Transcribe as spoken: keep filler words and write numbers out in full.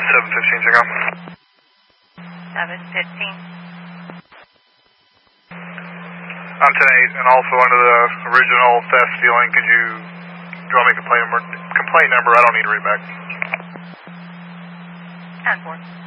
seven fifteen, check out. seven fifteen. I'm ten eight, and also under the original theft stealing, could you draw me a complaint number? Complaint number, I don't need to read back. ten four.